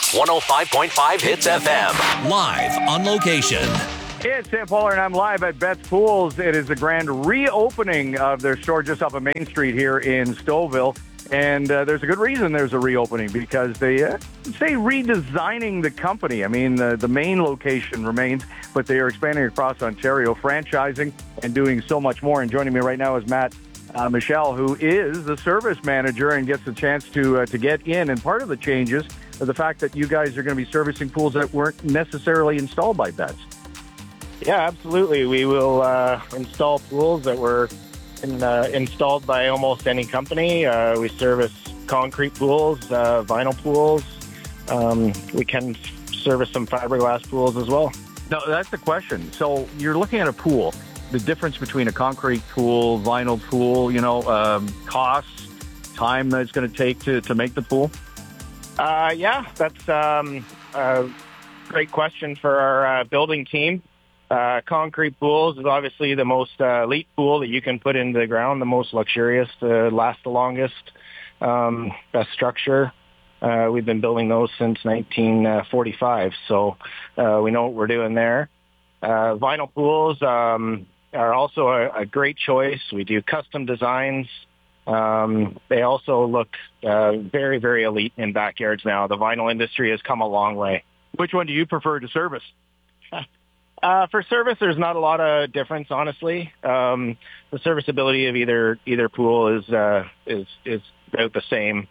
105.5 Hits FM. Live on location. It's Sam Pollard, and I'm live at Betts Pools. It is the grand reopening of their store just off of Main Street here in Stouffville. And there's a good reason there's a reopening, because they say redesigning the company. I mean, the main location remains, but they are expanding across Ontario, franchising, and doing so much more. And joining me right now is Matt Michelle, who is the service manager and gets a chance to get in. And part of the changes are the fact that you guys are going to be servicing pools that weren't necessarily installed by Betts. Yeah, absolutely. We will install pools that were installed by almost any company. We service concrete pools, vinyl pools. We can service some fiberglass pools as well. No, that's the question. So you're looking at a pool, the difference between a concrete pool, vinyl pool, costs, time that it's going to take to make the pool? Yeah, that's a great question for our building team. Concrete pools is obviously the most elite pool that you can put into the ground, the most luxurious, last the longest, best structure. We've been building those since 1945, so we know what we're doing there. Vinyl pools are also a great choice. We do custom designs. They also look very, very elite in backyards now. The vinyl industry has come a long way. Which one do you prefer to service? For service, there's not a lot of difference, honestly. The serviceability of either pool is about the same.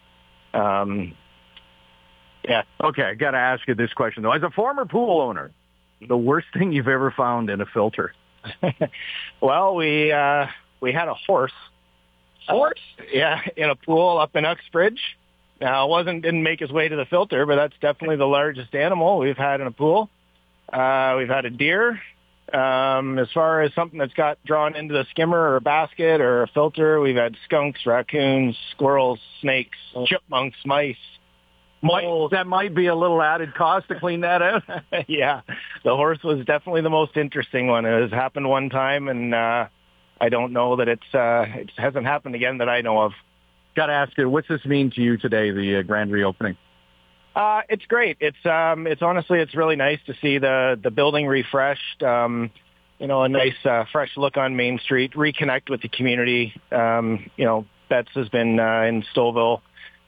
Yeah. Okay, I got to ask you this question though. As a former pool owner, the worst thing you've ever found in a filter? Well, we had a horse. Horse? Yeah, in a pool up in Uxbridge. Now, didn't make his way to the filter, but that's definitely the largest animal we've had in a pool. We've had a deer. As far as something that's got drawn into the skimmer or a basket or a filter, we've had skunks, raccoons, squirrels, snakes, chipmunks, mice. That might be a little added cost to clean that out. Yeah, the horse was definitely the most interesting one. It has happened one time, and I don't know that it hasn't happened again that I know of. Got to ask you, what's this mean to you today, the grand reopening? It's great. It's honestly, it's really nice to see the building refreshed. A nice fresh look on Main Street, reconnect with the community. Betts has been in Stouffville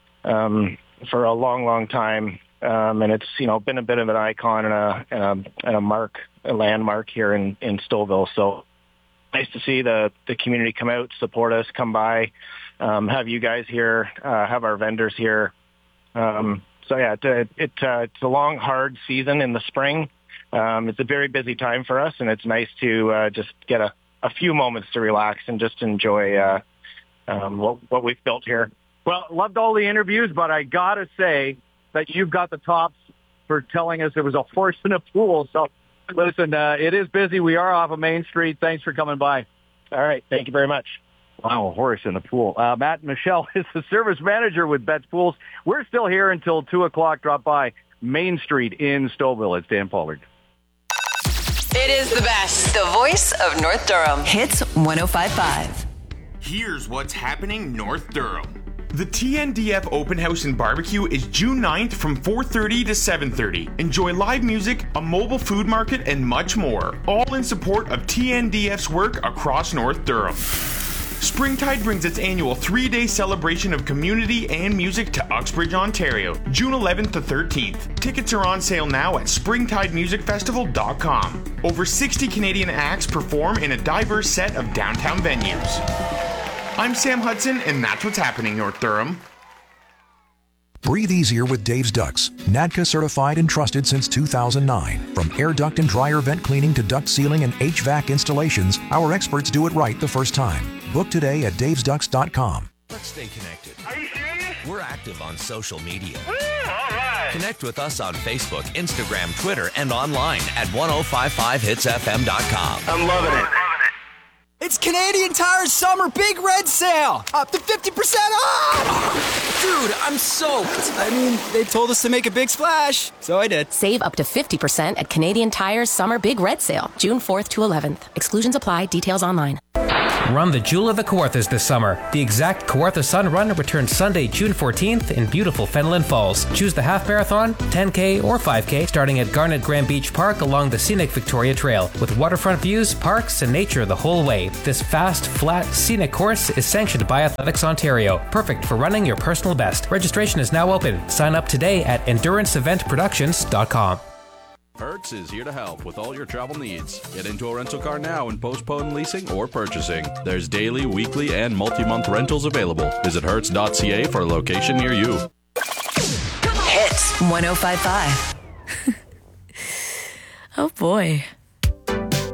for a long, long time, and it's been a bit of an icon and a landmark here in Stouffville. So nice to see the community come out, support us, come by, have you guys here, have our vendors here. So yeah, it's a long, hard season in the spring. It's a very busy time for us, and it's nice to just get a few moments to relax and just enjoy what we've built here. Well, loved all the interviews, but I gotta say that you've got the tops for telling us there was a horse in a pool. So listen, it is busy. We are off of Main Street. Thanks for coming by. All right, thank you very much. Wow, a horse in the pool. Matt Michelle is the service manager with Betts Pools. We're still here until 2 o'clock. Drop by Main Street in Stouffville. It's Dan Pollard. It is the best. The voice of North Durham. Hits 105.5. Here's what's happening North Durham. The TNDF Open House and Barbecue is June 9th from 4:30 to 7:30. Enjoy live music, a mobile food market, and much more. All in support of TNDF's work across North Durham. Springtide brings its annual 3-day celebration of community and music to Uxbridge, Ontario, June 11th to 13th. Tickets are on sale now at springtidemusicfestival.com. Over 60 Canadian acts perform in a diverse set of downtown venues. I'm Sam Hudson, and that's what's happening, North Durham. Breathe easier with Dave's Ducts. NADCA certified and trusted since 2009. From air duct and dryer vent cleaning to duct sealing and HVAC installations, our experts do it right the first time. Book today at davesducts.com. Let's stay connected. Are you serious? We're active on social media. All right. Connect with us on Facebook, Instagram, Twitter, and online at 1055hitsfm.com. I'm loving it. It's Canadian Tire's Summer Big Red Sale! Up to 50% off! Dude, I'm soaked. I mean, they told us to make a big splash, so I did. Save up to 50% at Canadian Tire's Summer Big Red Sale, June 4th to 11th. Exclusions apply. Details online. Run the Jewel of the Kawarthas this summer. The Exact Kawartha Sun Run returns Sunday, June 14th in beautiful Fenelon Falls. Choose the half marathon, 10K, or 5K starting at Garnet Grand Beach Park along the scenic Victoria Trail with waterfront views, parks, and nature the whole way. This fast, flat, scenic course is sanctioned by Athletics Ontario. Perfect for running your personal best. Registration is now open. Sign up today at enduranceeventproductions.com. Hertz is here to help with all your travel needs. Get into a rental car now and postpone leasing or purchasing. There's daily, weekly, and multi-month rentals available. Visit hertz.ca for a location near you. Hits 105.5. Oh boy.